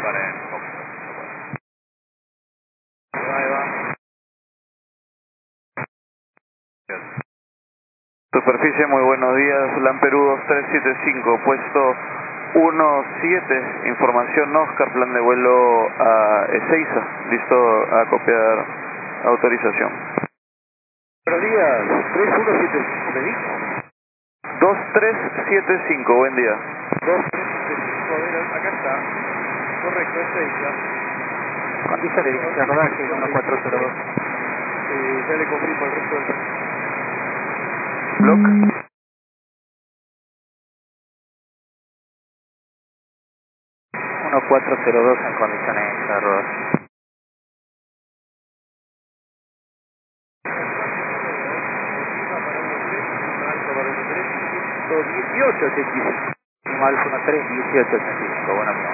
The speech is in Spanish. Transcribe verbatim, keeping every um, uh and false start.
en Ahí va. Superficie, muy buenos días, Lamperú dos tres siete cinco, puesto uno siete, información Oscar, plan de vuelo a Ezeiza, listo a copiar autorización. Buenos días, tres uno siete cinco, ¿me dijo? dos tres siete cinco, buen día. dos tres siete cinco, a ver, acá está. Correcto, es Ezeiza. Condición de inicio de rodaje uno cuatro cero dos. Eh, ya le confirmo el resto del... Block. uno cuatro cero dos en condiciones de rodaje. dieciocho ochenta y cinco. Alfa uno tres dieciocho ochenta y cinco, bueno.